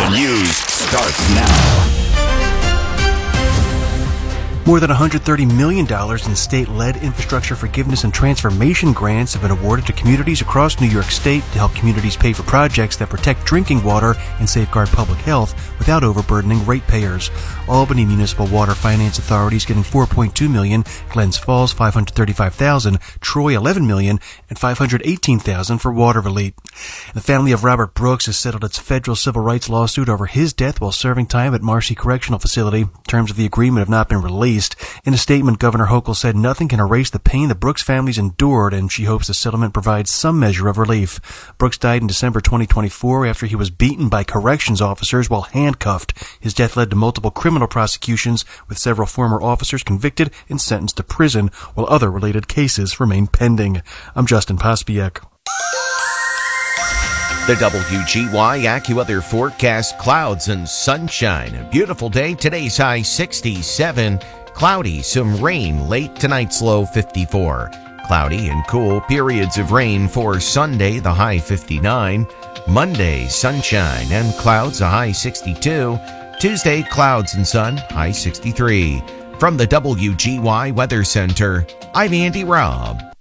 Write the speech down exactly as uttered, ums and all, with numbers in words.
The news starts now. More than one hundred thirty million dollars in state-led infrastructure forgiveness and transformation grants have been awarded to communities across New York State to help communities pay for projects that protect drinking water and safeguard public health without overburdening ratepayers. Albany Municipal Water Finance Authority is getting four point two million dollars, Glens Falls five hundred thirty-five thousand dollars, Troy eleven million dollars, and five hundred eighteen thousand dollars for water relief. The family of Robert Brooks has settled its federal civil rights lawsuit over his death while serving time at Marcy Correctional Facility. Terms of the agreement have not been released. In a statement, Governor Hochul said nothing can erase the pain the Brooks families endured, and she hopes the settlement provides some measure of relief. Brooks died in December twenty twenty-four after he was beaten by corrections officers while handcuffed. His death led to multiple criminal prosecutions, with several former officers convicted and sentenced to prison, while other related cases remain pending. I'm Justin Pospiek. The W G Y AccuWeather forecast: clouds and sunshine. A beautiful day. Today's high sixty-seven. Cloudy, some rain late, tonight's low fifty-four. Cloudy and cool, periods of rain for Sunday, the high fifty-nine. Monday, sunshine and clouds, a high sixty-two. Tuesday, clouds and sun, high sixty-three. From the W G Y Weather Center, I'm Andy Robb.